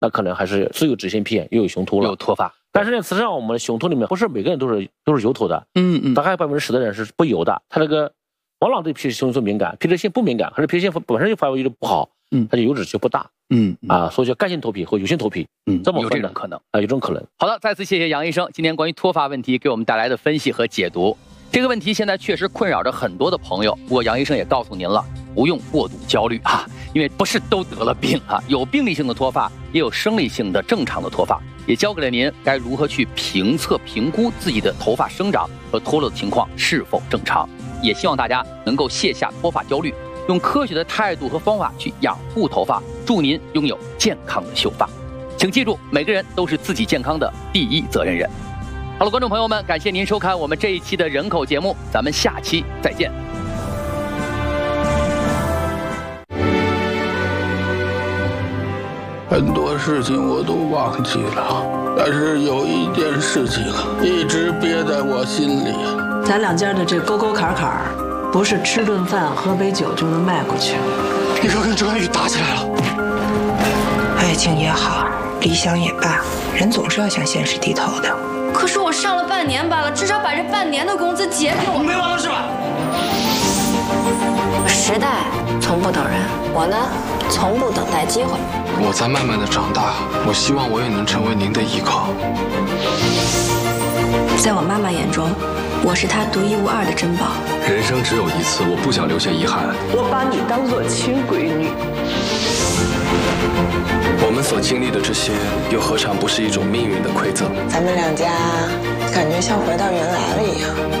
那可能还是是有脂性皮炎又有雄秃了， 有脱发。 但是呢，实际上我们雄秃里面不是每个人都是油头的，大概10%的人是不油的，他那个往往对皮脂雄素敏感，皮脂腺不敏感，还是皮脂腺本身就发育的不好，它就油脂就不大，所以叫干性头皮和油性头皮，这么有这种可能有这种可能。 好的，再次谢谢杨医生今天关于脱发问题给我们带来的分析和解读。这个问题现在确实困扰着很多的朋友，不过杨医生也告诉您了，不用过度焦虑啊，因为不是都得了病啊，有病理性的脱发，也有生理性的正常的脱发，也教给了您该如何去评测评估自己的头发生长和脱落的情况是否正常。也希望大家能够卸下脱发焦虑，用科学的态度和方法去养护头发，祝您拥有健康的秀发。请记住，每个人都是自己健康的第一责任人。好了，观众朋友们，感谢您收看我们这一期的人口节目，咱们下期再见。 很多事情我都忘记了，但是有一件事情一直憋在我心里。 咱两家的这沟沟坎坎，不是吃顿饭喝杯酒就能迈过去。 你哥跟周安宇打起来了。 爱情也好，理想也罢，人总是要向现实低头的。 可是我上了半年班了，至少把这半年的工资结给我。 没完了是吧？ 时代从不等人，我呢，从不等待机会。 我在慢慢的长大，我希望我也能成为您的依靠。 在我妈妈眼中，我是她独一无二的珍宝。 人生只有一次，我不想留下遗憾。 我把你当作亲闺女。 我们所经历的这些，又何尝不是一种命运的馈赠？ 咱们两家感觉像回到原来了一样。